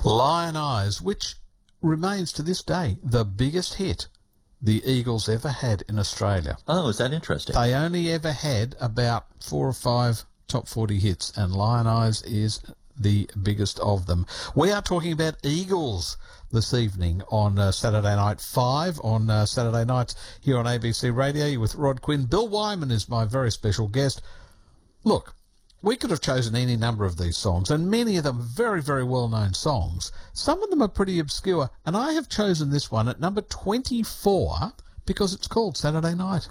Lion Eyes, which remains to this day the biggest hit the Eagles ever had in Australia. Oh, is that interesting? They only ever had about 4 or 5 top 40 hits, and Lion Eyes is the biggest of them. We are talking about Eagles this evening on Saturday Night 5 on Saturday nights here on ABC Radio with Rod Quinn. Bill Wyman is my very special guest. Look, we could have chosen any number of these songs, and many of them very, very well-known songs. Some of them are pretty obscure, and I have chosen this one at number 24 because it's called Saturday Night.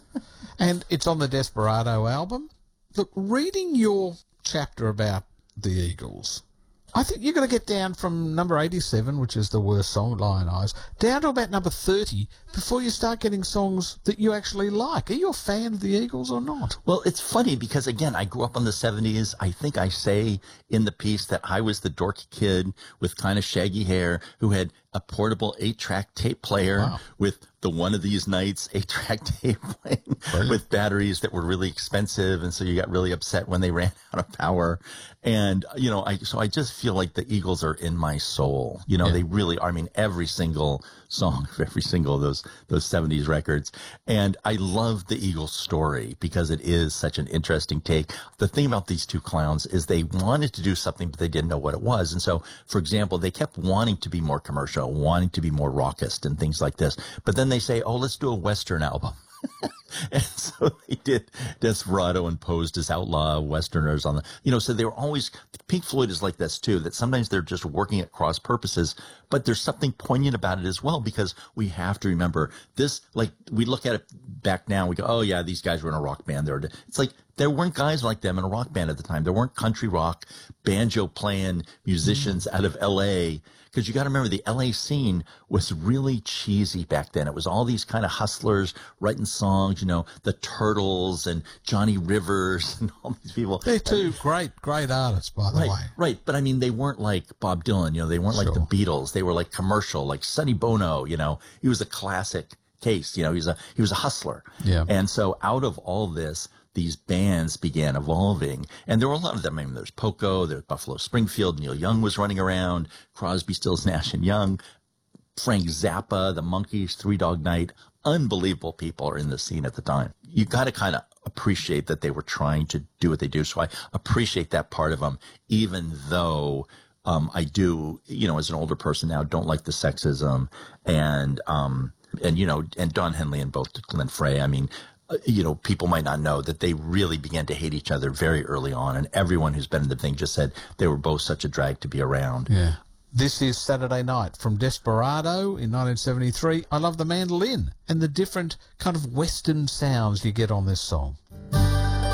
And it's on the Desperado album. Look, reading your chapter about the Eagles, I think you're going to get down from number 87, which is the worst song, Lion Eyes, down to about number 30 before you start getting songs that you actually like. Are you a fan of the Eagles or not? Well, it's funny because, again, I grew up in the 70s. I think I say in the piece that I was the dorky kid with kind of shaggy hair who had a portable 8-track tape player with the One of These Nights 8-track tape playing with batteries that were really expensive. And so you got really upset when they ran out of power. And, you know, I just feel like the Eagles are in my soul. You know, they really are. I mean, every single song of every single of those 70s records. And I love the Eagles story because it is such an interesting take. The thing about these two clowns is they wanted to do something, but they didn't know what it was. And so, for example, they kept wanting to be more commercial, wanting to be more raucous and things like this. But then they say, oh, let's do a Western album. And so they did Desperado and posed as outlaw Westerners on the, you know, so they were always, Pink Floyd is like this too, that sometimes they're just working at cross purposes, but there's something poignant about it as well, because we have to remember this, like we look at it back now, we go, oh yeah, these guys were in a rock band. It's like, there weren't guys like them in a rock band at the time. There weren't country rock, banjo playing musicians out of LA. Because you got to remember, the LA scene was really cheesy back then. It was all these kind of hustlers writing songs, you know, the Turtles and Johnny Rivers and all these people. They're two great artists, by the way. Right. But I mean, they weren't like Bob Dylan, you know, they weren't like the Beatles. They were like commercial, like Sonny Bono, you know, he was a classic case, you know, he was a hustler. Yeah. And so out of all this, these bands began evolving, and there were a lot of them. I mean, there's Poco, there's Buffalo Springfield, Neil Young was running around, Crosby, Stills, Nash and Young, Frank Zappa, the Monkees, Three Dog Night. Unbelievable people are in the scene at the time. You got to kind of appreciate that they were trying to do what they do. So I appreciate that part of them, even though I do, you know, as an older person now, don't like the sexism and you know, and Don Henley and both Glenn Frey. I mean, you know, people might not know that they really began to hate each other very early on, and everyone who's been in the thing just said they were both such a drag to be around. Yeah. This is Saturday Night from Desperado in 1973. I love the mandolin and the different kind of Western sounds you get on this song.